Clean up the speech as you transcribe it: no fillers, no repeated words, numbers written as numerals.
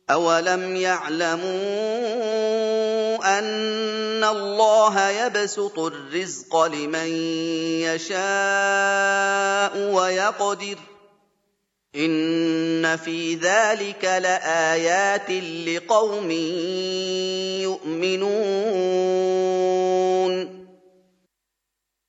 أَوَلَمْ يَعْلَمُوا أَنَّ اللَّهَ يَبْسُطُ الرِّزْقَ لِمَن يَشَاءُ وَيَقْدِرُ ۚ إِنَّ فِي ذَٰلِكَ لَآيَاتٍ لِّقَوْمٍ يُؤْمِنُونَ